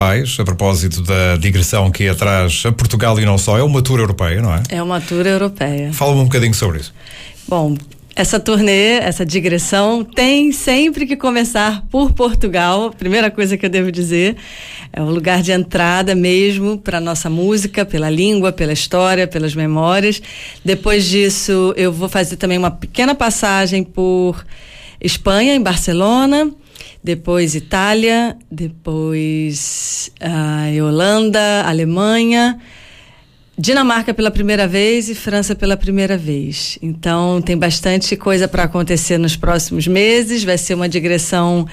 A propósito da digressão que traz a Portugal e não só, é uma tour europeia, não é? É uma tour europeia. Fala-me um bocadinho sobre isso. Bom, essa turnê, essa digressão tem sempre que começar por Portugal. Primeira coisa que eu devo dizer, é o lugar de entrada mesmo para a nossa música, pela língua, pela história, pelas memórias. Depois disso, eu vou fazer também uma pequena passagem por Espanha, em Barcelona, depois Itália, depois Holanda, Alemanha, Dinamarca pela primeira vez e França pela primeira vez. Então tem bastante coisa para acontecer nos próximos meses. Vai ser uma digressão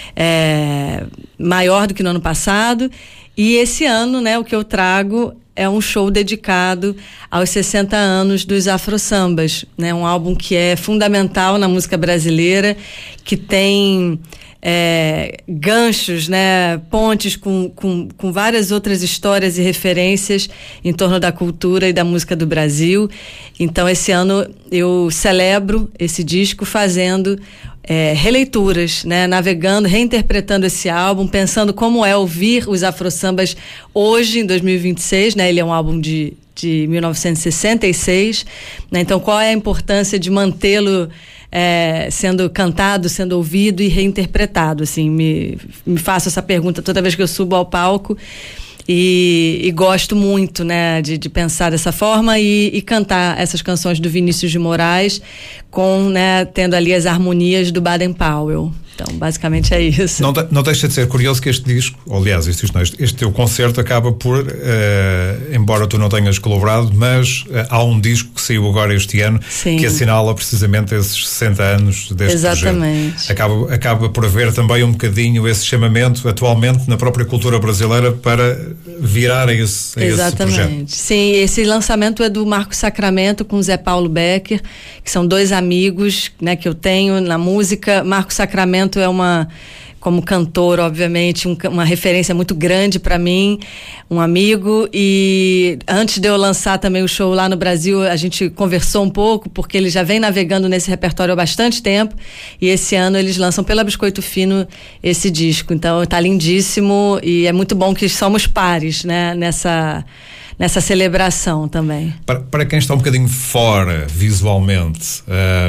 maior do que no ano passado. E esse ano, né, o que eu trago é um show dedicado aos 60 anos dos Afro-Sambas, né? Um álbum que é fundamental na música brasileira, que tem ganchos, né, pontes com várias outras histórias e referências em torno da cultura e da música do Brasil. Então esse ano eu celebro esse disco fazendo releituras, né, navegando, reinterpretando esse álbum, pensando como é ouvir os Afro-Sambas hoje, em 2026, né? Ele é um álbum de 1966, né? Então qual é a importância de mantê-lo sendo cantado, sendo ouvido e reinterpretado, assim, me faço essa pergunta toda vez que eu subo ao palco e gosto muito, né, de pensar dessa forma e cantar essas canções do Vinícius de Moraes tendo ali as harmonias do Baden Powell. Então, basicamente é isso. Não deixa de ser curioso que este disco, aliás, este teu concerto acaba por, embora tu não tenhas colaborado, mas há um disco que saiu agora este ano. Sim. Que assinala precisamente esses 60 anos deste Exatamente. projeto. Acaba por haver também um bocadinho esse chamamento atualmente na própria cultura brasileira para virar a esse projeto. Sim, esse lançamento é do Marco Sacramento com Zé Paulo Becker, que são dois amigos, né, que eu tenho na música. Marco Sacramento como cantor, obviamente, uma referência muito grande para mim, um amigo, e antes de eu lançar também o show lá no Brasil, a gente conversou um pouco, porque ele já vem navegando nesse repertório há bastante tempo, e esse ano eles lançam pela Biscoito Fino esse disco, então tá lindíssimo, e é muito bom que somos pares, né, nessa celebração também. Para quem está um bocadinho fora visualmente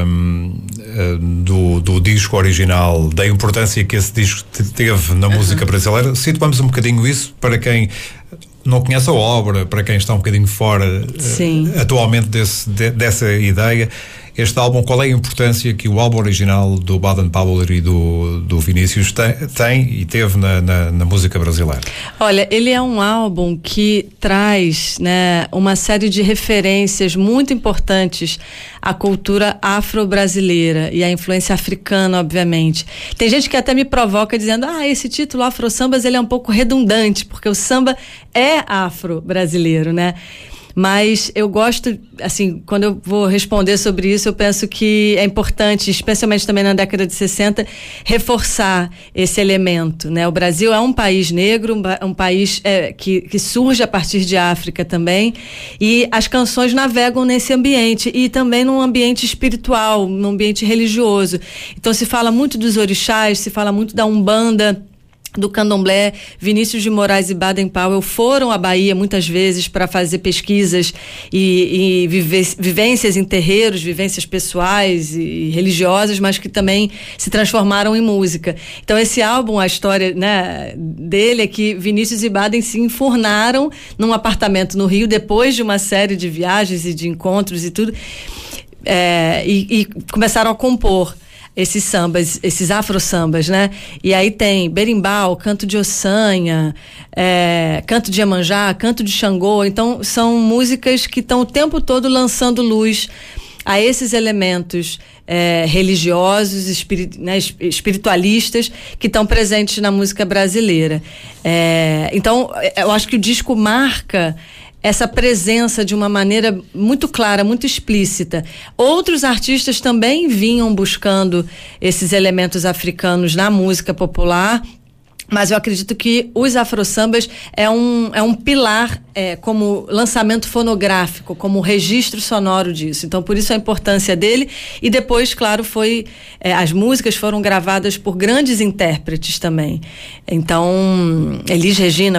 do disco original, da importância que esse disco teve na música brasileira, situamos um bocadinho isso para quem não conhece a obra, para quem está um bocadinho fora atualmente dessa ideia. Este álbum, qual é a importância que o álbum original do Baden Powell e do Vinícius tem e teve na música brasileira? Olha, ele é um álbum que traz, né, uma série de referências muito importantes à cultura afro-brasileira e à influência africana, obviamente. Tem gente que até me provoca dizendo, esse título Afro-Sambas, ele é um pouco redundante, porque o samba é afro-brasileiro, né? Mas eu gosto, assim, quando eu vou responder sobre isso, eu penso que é importante, especialmente também na década de 60, reforçar esse elemento, né? O Brasil é um país negro, um país que surge a partir de África também, e as canções navegam nesse ambiente, e também num ambiente espiritual, num ambiente religioso. Então se fala muito dos orixás, se fala muito da Umbanda, do Candomblé. Vinícius de Moraes e Baden Powell foram à Bahia muitas vezes para fazer pesquisas e vivências em terreiros, vivências pessoais e religiosas, mas que também se transformaram em música. Então esse álbum, a história, né, dele é que Vinícius e Baden se enfurnaram num apartamento no Rio depois de uma série de viagens e de encontros e tudo, e começaram a compor esses sambas, esses afro-sambas, né? E aí tem berimbau, canto de ossanha, canto de Iemanjá, canto de Xangô. Então são músicas que estão o tempo todo lançando luz a esses elementos religiosos, espiritualistas que estão presentes na música brasileira. Então eu acho que o disco marca essa presença de uma maneira muito clara, muito explícita. Outros artistas também vinham buscando esses elementos africanos na música popular, Mas eu acredito que os afro-sambas é um pilar como lançamento fonográfico, como registro sonoro disso. Então, por isso a importância dele. E depois, claro, as músicas foram gravadas por grandes intérpretes também. Então, Elis Regina,